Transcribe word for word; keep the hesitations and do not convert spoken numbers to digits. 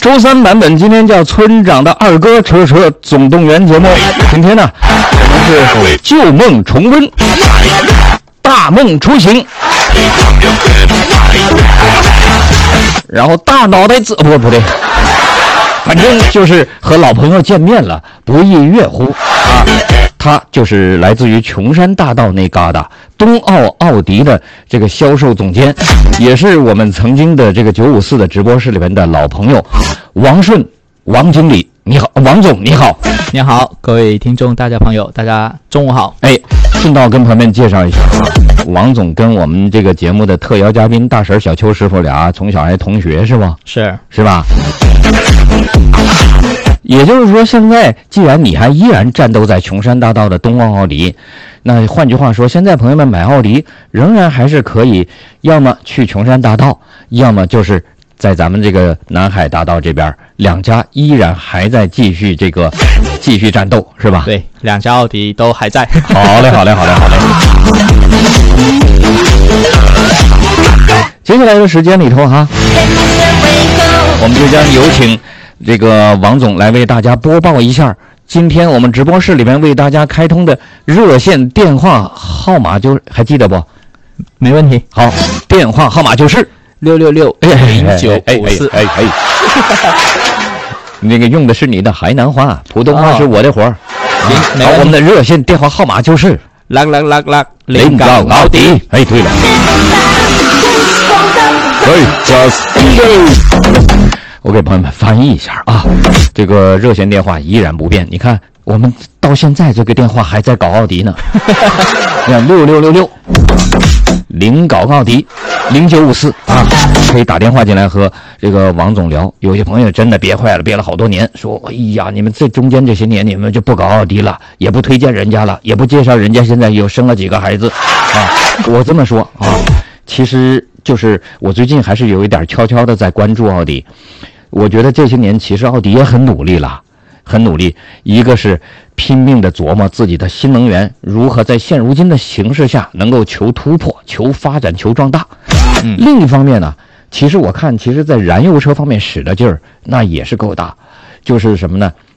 周三版本今天叫村长的二哥车车总动员节目。今天呢，我们是旧梦重温，大梦初醒，然后大脑袋子不不对，反正就是和老朋友见面了，不亦乐乎啊。他就是来自于琼山大道那旮瘩东奥奥迪的这个销售总监，也是我们曾经的这个九五四的直播室里面的老朋友王顺王经理。你好，王总你好。 你好，各位听众大家朋友大家中午好。 哎，顺道跟朋友们介绍一下，王总跟我们这个节目的特邀嘉宾大婶小邱师傅俩从小还同学是吧？ 是是吧？也就是说，现在既然你还依然战斗在琼山大道的东奥奥迪，那换句话说，现在朋友们买奥迪仍然还是可以，要么去琼山大道，要么就是在咱们这个南海大道这边，两家依然还在继续这个继续战斗，是吧？ 对，两家奥迪都还在。 好嘞，好嘞，好嘞，好嘞。接下来的时间里头哈，我们就将有请这个王总来为大家播报一下今天我们直播室里面为大家开通的热线电话号码，就还记得不？ 没问题。 好，电话号码就是六六六零九五四。 哎哎，那个用的是你的海南话，普通话是我的活儿。 行， 好，我们的热线电话号码就是六六六六零九奥迪。哎，对了。我给朋友们翻译一下啊，这个热线电话依然不变。你看，我们到现在这个电话还在搞奥迪呢。你看六六六六零搞奥迪零九五四啊，可以打电话进来和这个王总聊。有些朋友真的憋坏了，憋了好多年，说哎呀，你们这中间这些年你们就不搞奥迪了，也不推荐人家了，也不介绍人家现在又生了几个孩子啊。我这么说啊，其实就是我最近还是有一点悄悄的在关注奥迪。我觉得这些年其实奥迪也很努力了，很努力。一个是拼命的琢磨自己的新能源如何在现如今的形势下能够求突破、求发展、求壮大。嗯，另一方面呢，其实我看，其实在燃油车方面使的劲儿那也是够大。就是什么呢？